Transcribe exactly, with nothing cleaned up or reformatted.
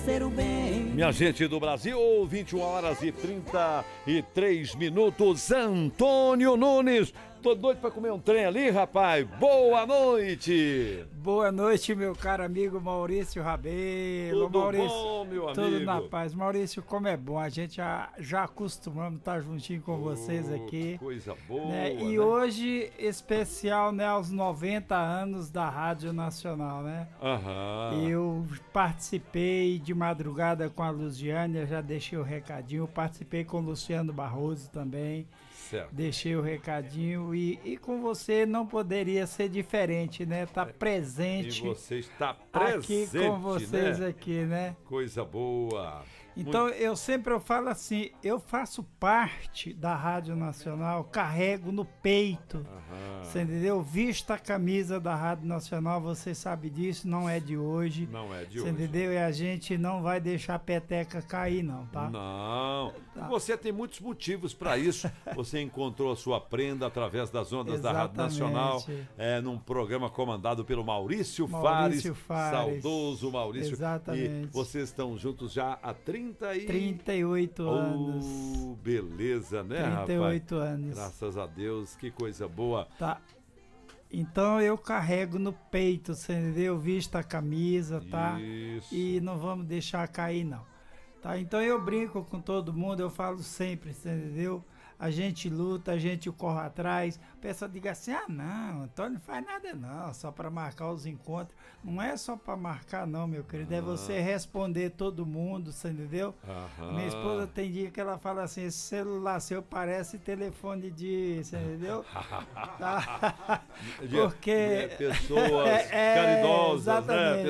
Ser o bem. Minha gente do Brasil, vinte e uma horas e trinta e três minutos. Antônio Nunes, tô doido pra comer um trem ali, rapaz. Boa noite. Boa noite, meu caro amigo Maurício Rabelo. Tudo Maurício, bom, meu amigo? tudo na paz. Maurício, como é bom, a gente já, já acostumamos estar juntinho com Oh, vocês aqui. Coisa boa, né? E né? hoje, especial, né, aos noventa anos da Rádio Nacional, né? Aham. Eu participei de madrugada com a Luziane, eu já deixei o recadinho. Eu participei com o Luciano Barroso também. Certo. Deixei o recadinho e, e com você não poderia ser diferente, né? Tá presente. E você está presente, aqui com vocês, né? aqui, né? Coisa boa. Então, Muito... eu sempre eu falo assim, eu faço parte da Rádio Nacional, carrego no peito, Aham. você entendeu? Visto a camisa da Rádio Nacional, você sabe disso, não é de hoje. Não é de você hoje. entendeu? E a gente não vai deixar a peteca cair, não, tá? Não. Tá. Você tem muitos motivos para isso. Você encontrou a sua prenda através das ondas da Rádio Nacional, é, num programa comandado pelo Maurício, Maurício Fares, Fares. saudoso Maurício. Exatamente. E vocês estão juntos já há trinta e... trinta e oito anos. Oh, beleza, né, trinta e oito rapaz? anos. Graças a Deus, que coisa boa. Tá. Então eu carrego no peito, você entendeu? Visto a camisa, tá? Isso. E não vamos deixar cair, não. Tá? Então eu brinco com todo mundo, eu falo sempre, você entendeu? A gente luta, a gente corre atrás. O pessoal diga assim, ah não, Antônio não faz nada não, só para marcar os encontros. Não é só para marcar não, meu querido, ah. é você responder todo mundo, você entendeu? Aham. Minha esposa tem dia que ela fala assim, esse celular seu parece telefone de, você entendeu? Tá? Porque... Pessoas é, caridosas, exatamente. né?